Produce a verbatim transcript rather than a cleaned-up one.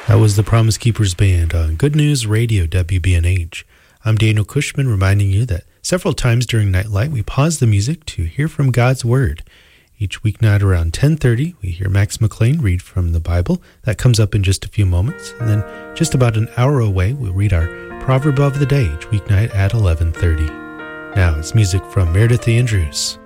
That was the Promise Keepers Band on Good News Radio, W B N H. I'm Daniel Cushman, reminding you that several times during Nightlight, we pause the music to hear from God's Word. Each weeknight around ten thirty, we hear Max McLean read from the Bible. That comes up in just a few moments. And then just about an hour away, we'll read our Proverb of the Day each weeknight at eleven thirty. Now it's music from Meredith Andrews.